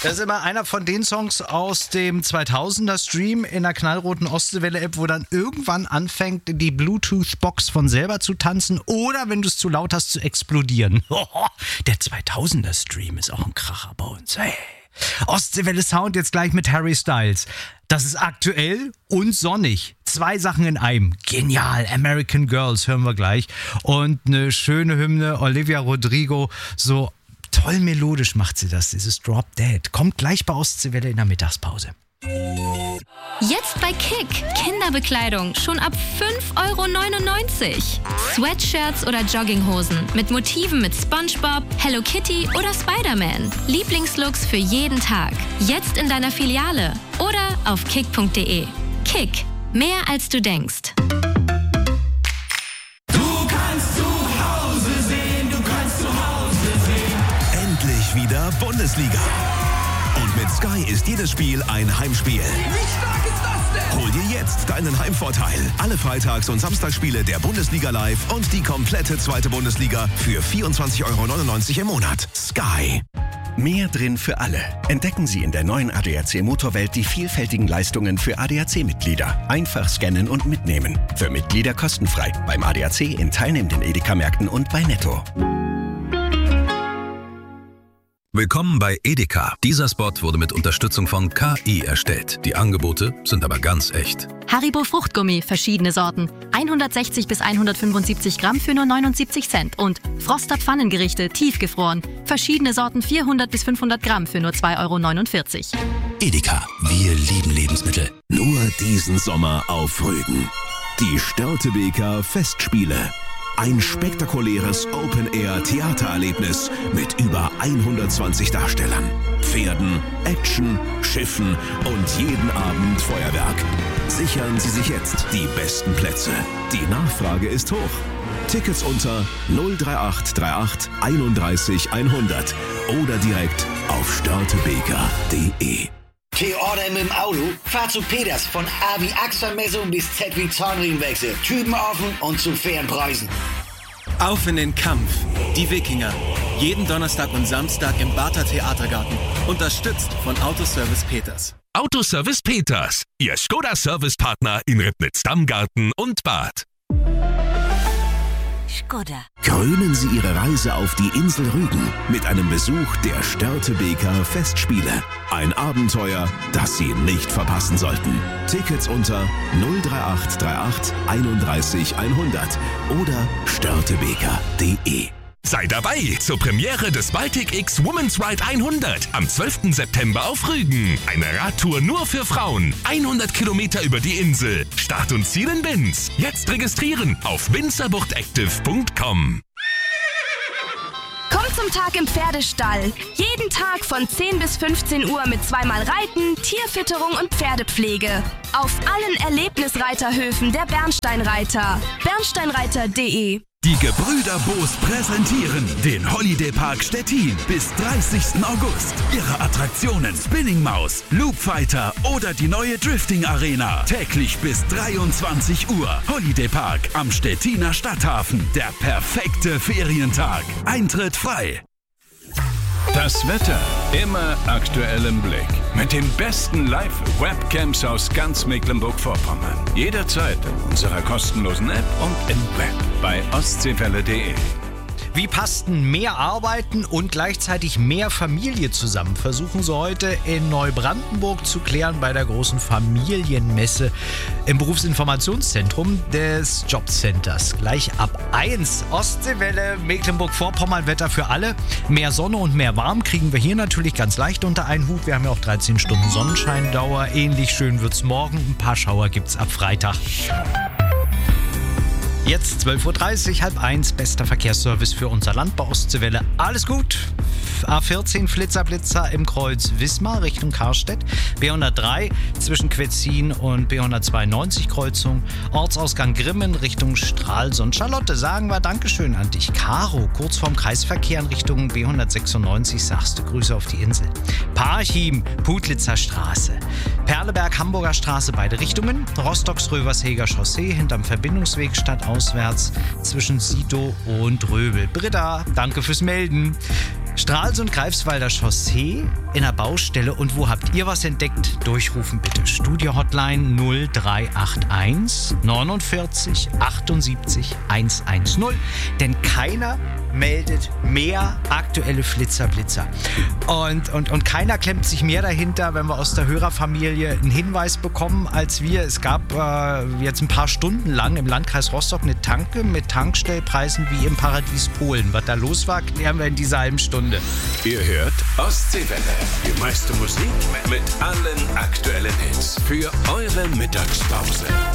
Das ist immer einer von den Songs aus dem 2000er Stream in der knallroten Ostseewelle-App, wo dann irgendwann anfängt, die Bluetooth-Box von selber zu tanzen oder, wenn du es zu laut hast, zu explodieren. Der 2000er Stream ist auch ein Kracher bei uns. Hey. Ostseewelle Sound jetzt gleich mit Harry Styles. Das ist aktuell und sonnig. 2 Sachen in einem. Genial. American Girls hören wir gleich. Und eine schöne Hymne, Olivia Rodrigo. So toll melodisch macht sie das, dieses Drop Dead. Kommt gleich bei Ostseewelle in der Mittagspause. Jetzt bei Kick. Kinderbekleidung schon ab 5,99 €. Sweatshirts oder Jogginghosen mit Motiven mit SpongeBob, Hello Kitty oder Spider-Man. Lieblingslooks für jeden Tag. Jetzt in deiner Filiale oder auf kick.de. Kick. Mehr als du denkst. Du kannst zu Hause sehen, du kannst zu Hause sehen. Endlich wieder Bundesliga. Und mit Sky ist jedes Spiel ein Heimspiel. Wie stark ist das denn? Hol dir jetzt deinen Heimvorteil. Alle Freitags- und Samstagsspiele der Bundesliga live und die komplette zweite Bundesliga für 24,99 € im Monat. Sky. Mehr drin für alle. Entdecken Sie in der neuen ADAC Motorwelt die vielfältigen Leistungen für ADAC-Mitglieder. Einfach scannen und mitnehmen. Für Mitglieder kostenfrei. Beim ADAC in teilnehmenden Edeka-Märkten und bei Netto. Willkommen bei Edeka. Dieser Spot wurde mit Unterstützung von KI erstellt. Die Angebote sind aber ganz echt. Haribo Fruchtgummi, verschiedene Sorten. 160 bis 175 Gramm für nur 79 Cent. Und Froster Pfannengerichte, tiefgefroren. Verschiedene Sorten 400 bis 500 Gramm für nur 2,49 €. Edeka. Wir lieben Lebensmittel. Nur diesen Sommer auf Rügen. Die Störtebeker Festspiele. Ein spektakuläres Open-Air-Theatererlebnis mit über 120 Darstellern, Pferden, Action, Schiffen und jeden Abend Feuerwerk. Sichern Sie sich jetzt die besten Plätze. Die Nachfrage ist hoch. Tickets unter 03838 31 100 oder direkt auf störtebeker.de. T-Order mit dem Auto? Fahr zu Peters von A wie Achselmessung bis Z wie Zahnriemenwechsel. Typen offen und zu fairen Preisen. Auf in den Kampf. Die Wikinger. Jeden Donnerstag und Samstag im Barther Theatergarten. Unterstützt von Autoservice Peters. Autoservice Peters. Ihr Skoda-Service-Partner in Ribnitz-Dammgarten und Bad. Skoda. Krönen Sie Ihre Reise auf die Insel Rügen mit einem Besuch der Störtebeker Festspiele. Ein Abenteuer, das Sie nicht verpassen sollten. Tickets unter 03838 31 100 oder störtebeker.de. Sei dabei zur Premiere des Baltic X Women's Ride 100 am 12. September auf Rügen. Eine Radtour nur für Frauen. 100 Kilometer über die Insel. Start und Ziel in Binz. Jetzt registrieren auf winzerbuchtactive.com. Komm zum Tag im Pferdestall. Jeden Tag von 10 bis 15 Uhr mit zweimal Reiten, Tierfütterung und Pferdepflege. Auf allen Erlebnisreiterhöfen der Bernsteinreiter. Bernsteinreiter.de. Die Gebrüder Boos präsentieren den Holiday Park Stettin bis 30. August. Ihre Attraktionen Spinning Maus, Loop Fighter oder die neue Drifting Arena. Täglich bis 23 Uhr. Holiday Park am Stettiner Stadthafen. Der perfekte Ferientag. Eintritt frei. Das Wetter immer aktuell im Blick. Mit den besten Live-Webcams aus ganz Mecklenburg-Vorpommern. Jederzeit in unserer kostenlosen App und im Web bei ostseewelle.de. Wie passten mehr Arbeiten und gleichzeitig mehr Familie zusammen? Versuchen Sie heute in Neubrandenburg zu klären bei der großen Familienmesse im Berufsinformationszentrum des Jobcenters. Gleich ab 1. Ostseewelle, Mecklenburg-Vorpommern, Wetter für alle. Mehr Sonne und mehr warm kriegen wir hier natürlich ganz leicht unter einen Hut. Wir haben ja auch 13 Stunden Sonnenscheindauer. Ähnlich schön wird's morgen. Ein paar Schauer gibt's ab Freitag. Jetzt 12:30 Uhr, 12:30, bester Verkehrsservice für unser Land bei Ostseewelle. Alles gut. A14 Flitzer im Kreuz Wismar Richtung Karstedt. B103 zwischen Quetzin und B192 Kreuzung. Ortsausgang Grimmen Richtung Stralsund. Charlotte, sagen wir Dankeschön an dich. Caro, kurz vorm Kreisverkehr in Richtung B196, sagst du Grüße auf die Insel. Parchim, Putlitzer Straße. Perleberg, Hamburger Straße, beide Richtungen. Rostocks-Röversheger Chaussee hinterm Verbindungsweg stadtauswärts zwischen Sidow und Röbel. Britta, danke fürs Melden. Stralsund, Greifswalder Chaussee in der Baustelle. Und wo habt ihr was entdeckt? Durchrufen bitte. Studio-Hotline 0381 49 78 110. Denn keiner meldet mehr aktuelle Flitzer. Und keiner klemmt sich mehr dahinter, wenn wir aus der Hörerfamilie einen Hinweis bekommen, als wir. Es gab jetzt ein paar Stunden lang im Landkreis Rostock eine Tanke mit Tankstellpreisen wie im Paradies Polen. Was da los war, klären wir in dieser halben Stunde. Ihr hört Ostseewelle. Die meiste Musik mit allen aktuellen Hits für eure Mittagspause.